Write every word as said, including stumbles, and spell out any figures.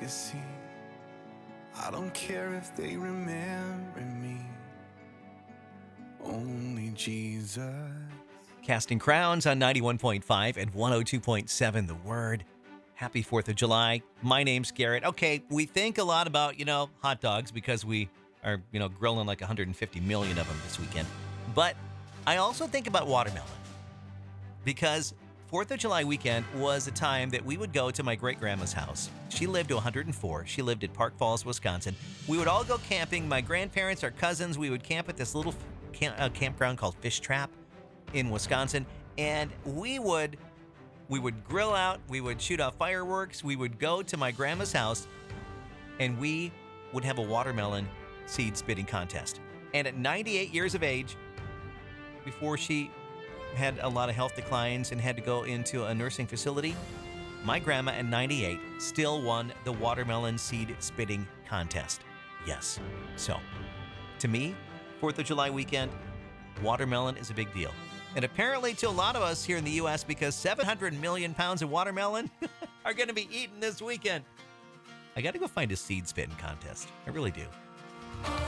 see. I don't care if they remember me. Only Jesus. Casting Crowns on ninety-one point five and one oh two point seven The Word. Happy fourth of July. My name's Garrett. Okay, we think a lot about, you know, hot dogs because we are, you know, grilling like one hundred fifty million of them this weekend. But I also think about watermelon because fourth of July weekend was a time that we would go to my great-grandma's house. She lived to one hundred four. She lived at Park Falls, Wisconsin. We would all go camping. My grandparents, our cousins, we would camp at this little camp, uh, campground called Fish Trap in Wisconsin. And we would we would grill out. We would shoot off fireworks. We would go to my grandma's house, and we would have a watermelon seed spitting contest. And at ninety-eight years of age, before she had a lot of health declines and had to go into a nursing facility, my grandma at ninety-eight still won the watermelon seed spitting contest. Yes. So, to me, fourth of July weekend, watermelon is a big deal. And apparently to a lot of us here in the U S, because seven hundred million pounds of watermelon are going to be eaten this weekend. I got to go find a seed spitting contest. I really do.